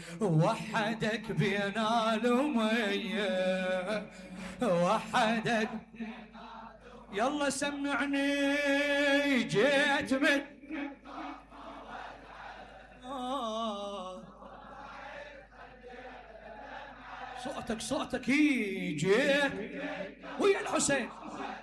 وحدك بين الأمية، وحدك. يلا سمعني جيت من صوتك جيت ويا الحسين.